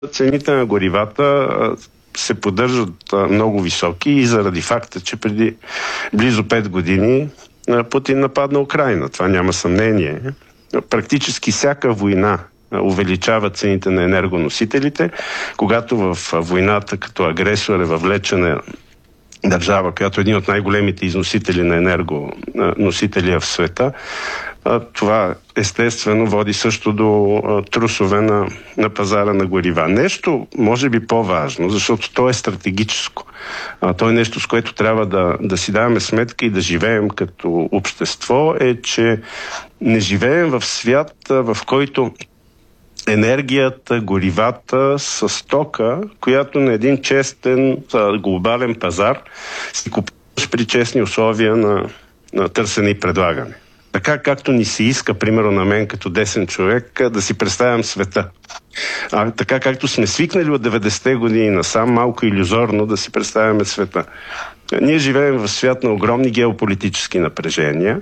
цените на горивата се поддържат много високи и заради факта, че преди близо 5 години Путин нападна Украйна. Това няма съмнение. Практически всяка война увеличава цените на енергоносителите. Когато в войната като агресор е въвлечена държава, която е един от най-големите износители на енергоносители в света, това естествено води също до трусове на пазара на горива. Нещо, може би по-важно, защото то е стратегическо. То е нещо, с което трябва да си даваме сметка и да живеем като общество, е, че не живеем в свят, в който енергията, горивата са стока, която на един честен глобален пазар си купуваш при честни условия на търсене и предлагане. Така както ни се иска, примерно на мен като десен човек, да си представям света. Така както сме свикнали от 90-те години насам, малко илюзорно да си представяме света. Ние живеем в свят на огромни геополитически напрежения,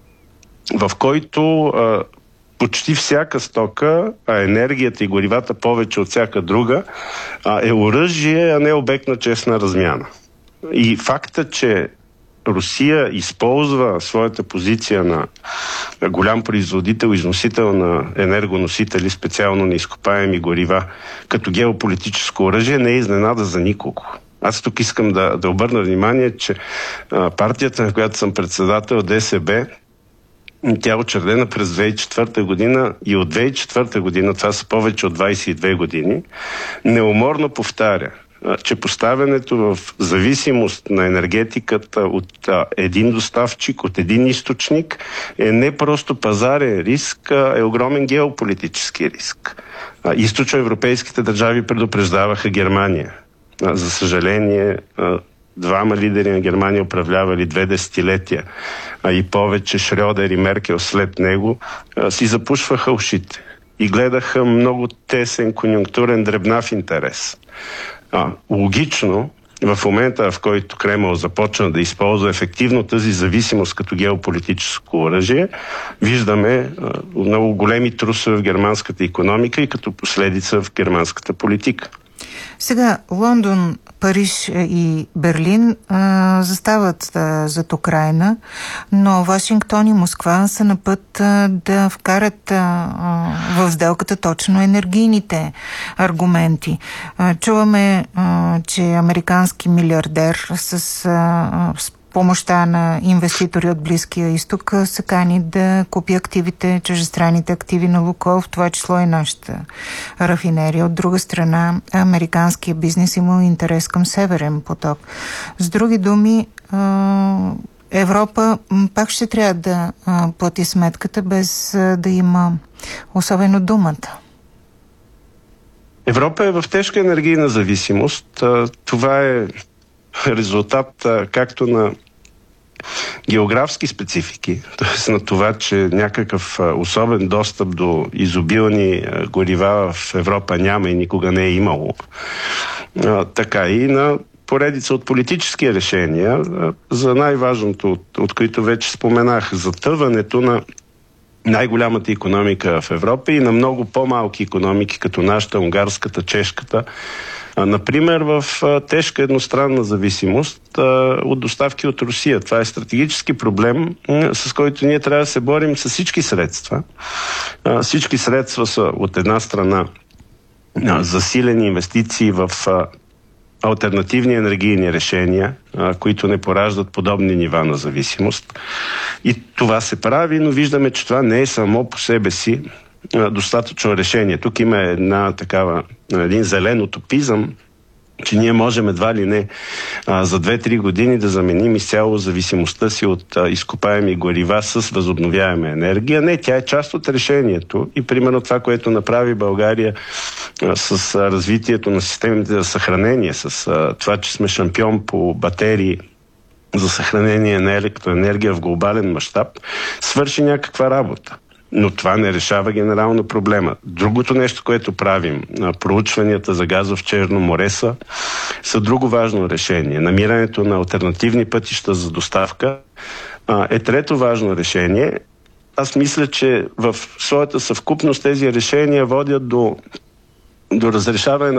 в който почти всяка стока, енергията и горивата повече от всяка друга, е оръжие, а не обект на честна размяна. И факта, че Русия използва своята позиция на голям производител, износител на енергоносители, специално на изкопаеми горива, като геополитическо оръжие, не е изненада за никого. Аз тук искам да обърна внимание, че партията, на която съм председател, ДСБ, тя е учредена през 2004 година и от 2004 година, това са повече от 22 години, неуморно повтаря, че поставянето в зависимост на енергетиката от един доставчик, от един източник е не просто пазарен риск, а е огромен геополитически риск. Източноевропейските държави предупреждаваха Германия. За съжаление, двама лидери на Германия управлявали 2 десетилетия, и повече Шрьодер и Меркел след него, си запушваха ушите и гледаха много тесен, конюнктурен, дребнав интерес. Логично, в момента, в който Кремъл започна да използва ефективно тази зависимост като геополитическо оръжие, виждаме много големи трусове в германската икономика и като последица в германската политика. Сега Лондон, Париж и Берлин застават зад Украйна, но Вашингтон и Москва са на път да вкарат в сделката точно енергийните аргументи. Чуваме, че американски милиардер с помощта на инвеститори от Близкия изток се кани да купи активите, чуждестранните активи на Лукойл, в това число и нашата рафинерия. От друга страна, американския бизнес има интерес към Северен поток. С други думи, Европа пак ще трябва да плати сметката, без да има особено думата. Европа е в тежка енергийна зависимост. Това е резултат както на географски специфики, т.е. на това, че някакъв особен достъп до изобилни горива в Европа няма и никога не е имало, така и на поредица от политически решения, за най-важното, от които вече споменах, затъването на най-голямата икономика в Европа и на много по-малки икономики, като нашата, унгарската, чешката, например, в тежка едностранна зависимост от доставки от Русия. Това е стратегически проблем, с който ние трябва да се борим с всички средства. Всички средства са от една страна засилени инвестиции в алтернативни енергийни решения, които не пораждат подобни нива на зависимост. И това се прави, но виждаме, че това не е само по себе си достатъчно решение. Тук има един зелен утопизъм, че ние можем едва ли не за 2-3 години да заменим изцяло зависимостта си от изкопаеми горива с възобновяема енергия. Не, тя е част от решението и примерно това, което направи България с развитието на системите за съхранение, с това, че сме шампион по батерии за съхранение на електроенергия в глобален мащаб, свърши някаква работа. Но това не решава генерално проблема. Другото нещо, което правим, проучванията за газов Черно море са друго важно решение. Намирането на алтернативни пътища за доставка е трето важно решение. Аз мисля, че в своята съвкупност тези решения водят до до разрешаване на